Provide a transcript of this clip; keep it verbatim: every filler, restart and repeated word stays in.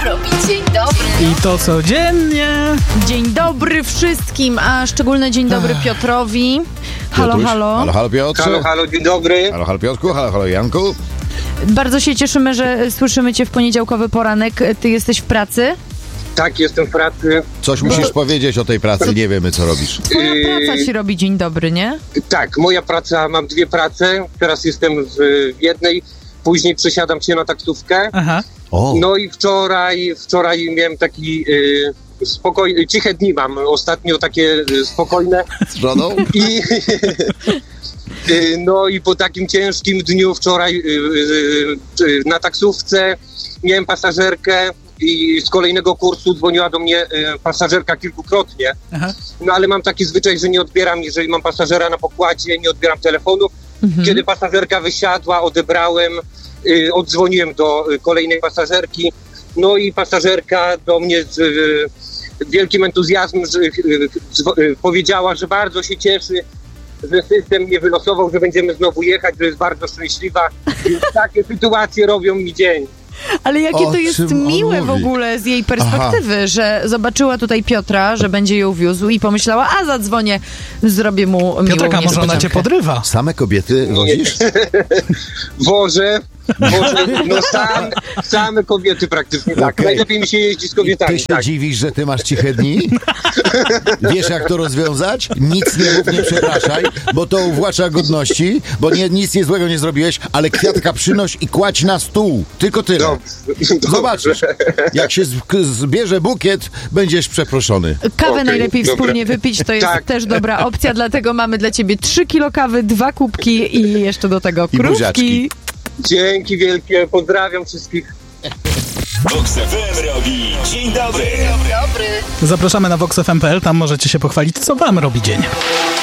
robi dzień dobry. I to codziennie. Dzień dobry wszystkim, a szczególny dzień dobry Piotrowi. Halo, Piotruś. halo. Halo, halo Piotrze. Halo, halo, dzień dobry. Halo, halo Piotrku, halo, halo Janku. Bardzo się cieszymy, że słyszymy cię w poniedziałkowy poranek. Ty jesteś w pracy? Tak, jestem w pracy. Coś musisz powiedzieć o tej pracy, nie wiemy co robisz. Twoja praca ci robi dzień dobry, nie? Tak, moja praca, mam dwie prace. Teraz jestem w jednej, później przesiadam się na taksówkę. Aha. O, No i wczoraj, wczoraj miałem taki y, spokojny, ciche dni mam. Ostatnio takie y, spokojne. z żoną? I y, no i po takim ciężkim dniu wczoraj y, y, y, na taksówce miałem pasażerkę i z kolejnego kursu dzwoniła do mnie y, pasażerka kilkukrotnie. Aha. No ale mam taki zwyczaj, że nie odbieram, jeżeli mam pasażera na pokładzie, nie odbieram telefonu. Mhm. Kiedy pasażerka wysiadła, odebrałem, y, oddzwoniłem do y, kolejnej pasażerki. No i pasażerka do mnie z y, wielkim entuzjazmem y, y, y, powiedziała, że bardzo się cieszy, że system mnie wylosował, że będziemy znowu jechać, że jest bardzo szczęśliwa. Więc takie sytuacje robią mi dzień. Ale jakie O to jest czym on miłe w mówi? ogóle z jej perspektywy, że zobaczyła tutaj Piotra, że będzie ją wiózł i pomyślała, a zadzwonię, zrobię mu miłą Piotrek, a może ona cię niespodziankę. podrywa? Same kobiety wozisz? Wożę, wożę, no sam, same kobiety praktycznie, tak. Okej. Najlepiej mi się jeździ z Ty kobietami, się tak. dziwisz, że ty masz ciche dni? Wiesz jak to rozwiązać? Nic nie mów, nie przepraszaj, bo to uwłacza godności, bo nie, nic nie złego nie zrobiłeś, ale kwiatka przynoś i kładź na stół. Tylko tyle. Dobrze, Zobaczysz, jak się z- zbierze bukiet, będziesz przeproszony. Kawę Okej, najlepiej dobra. wspólnie wypić, to jest Tak. też dobra opcja, dlatego mamy dla ciebie trzy kilo kawy, dwa kubki i jeszcze do tego I krówki. buziaczki. Dzięki wielkie, pozdrawiam wszystkich. Vox F M robi dzień dobry. Dobry. Zapraszamy na vox f m kropka p l, tam możecie się pochwalić, co wam robi dzień.